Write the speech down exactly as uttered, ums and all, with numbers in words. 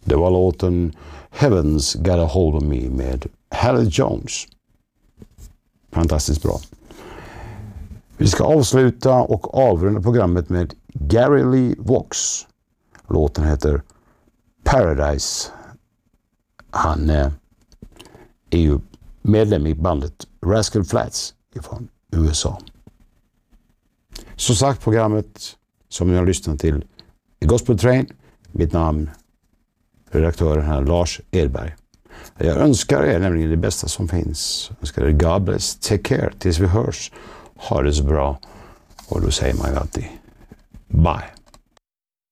Det var låten Heaven's Got a Hold of Me med Haley Jones. Fantastiskt bra. Vi ska avsluta och avrunda programmet med Gary Lee Vox. Låten heter Paradise. Han är ju medlem i bandet Rascal Flatts från U S A. Så sagt, programmet som ni har lyssnat till i Gospel Train. Mitt namn, redaktören här, Lars Edberg. Jag önskar er nämligen det bästa som finns. Jag önskar er God bless, take care, tills vi hörs. Ha det så bra. Och då säger man ju alltid bye.